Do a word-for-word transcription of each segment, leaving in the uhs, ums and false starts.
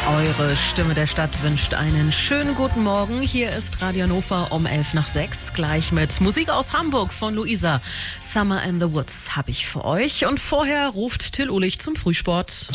Eure Stimme der Stadt wünscht einen schönen guten Morgen. Hier ist Radio Hannover um elf nach sechs. Gleich mit Musik aus Hamburg von Luisa. Summer in the Woods habe ich für euch. Und vorher ruft Till Uhlich zum Frühsport.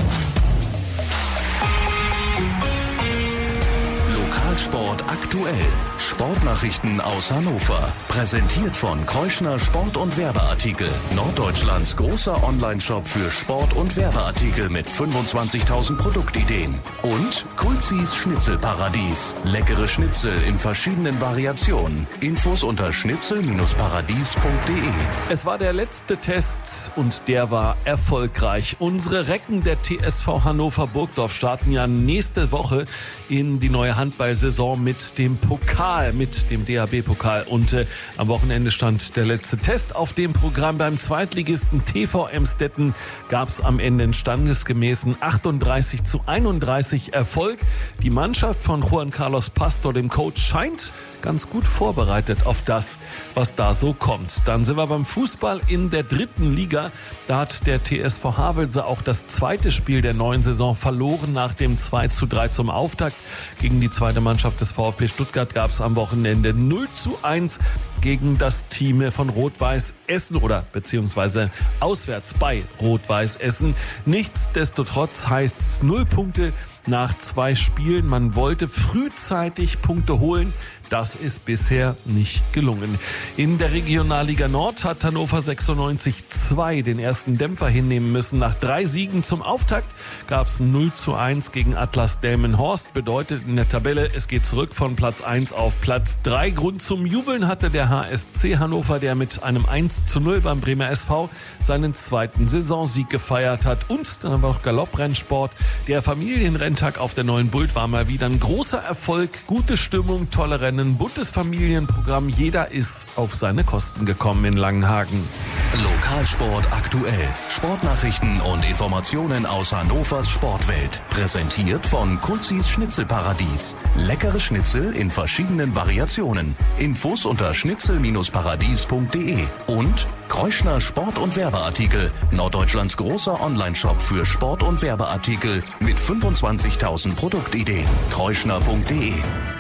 Lokalsport aktuell. Sportnachrichten aus Hannover. Präsentiert von Kreuschner Sport- und Werbeartikel. Norddeutschlands großer Online-Shop für Sport- und Werbeartikel mit fünfundzwanzigtausend Produktideen. Und Kulzis Schnitzelparadies. Leckere Schnitzel in verschiedenen Variationen. Infos unter schnitzel paradies punkt de. Es war der letzte Test und der war erfolgreich. Unsere Recken der T S V Hannover Burgdorf starten ja nächste Woche in die neue Handballsaison mit dem Pokal, mit dem D H B-Pokal. Und äh, am Wochenende stand der letzte Test auf dem Programm. Beim Zweitligisten T V Emstetten gab es am Ende einen standesgemäßen achtunddreißig zu einunddreißig Erfolg. Die Mannschaft von Juan Carlos Pastor, dem Coach, scheint ganz gut vorbereitet auf das, was da so kommt. Dann sind wir beim Fußball in der dritten Liga. Da hat der T S V Havelse auch das zweite Spiel der neuen Saison verloren. Nach dem zwei zu drei zum Auftakt gegen die zweite Mannschaft des VfB Stuttgart gab es am Wochenende null zu eins gegen das Team von Rot-Weiß Essen oder beziehungsweise auswärts bei Rot-Weiß Essen. Nichtsdestotrotz heißt es null Punkte nach zwei Spielen. Man wollte frühzeitig Punkte holen. Das ist bisher nicht gelungen. In der Regionalliga Nord hat Hannover sechsundneunzig zwei den ersten Dämpfer hinnehmen müssen. Nach drei Siegen zum Auftakt gab es null zu eins gegen Atlas Delmenhorst. Bedeutet in der Tabelle, es geht zurück von Platz eins auf Platz drei. Grund zum Jubeln hatte der H S C Hannover, der mit einem eins zu null beim Bremer S V seinen zweiten Saisonsieg gefeiert hat. Und dann haben wir noch Galopprennsport. Der Familienrenntag auf der Neuen Bult war mal wieder ein großer Erfolg. Gute Stimmung, tolle Rennen. Ein buntes Familienprogramm. Jeder ist auf seine Kosten gekommen in Langenhagen. Lokalsport aktuell. Sportnachrichten und Informationen aus Hannovers Sportwelt. Präsentiert von Kulzis Schnitzelparadies. Leckere Schnitzel in verschiedenen Variationen. Infos unter schnitzel paradies punkt de. Und Kreuschner Sport- und Werbeartikel. Norddeutschlands großer Online-Shop für Sport- und Werbeartikel mit fünfundzwanzigtausend Produktideen. kreuschner punkt de.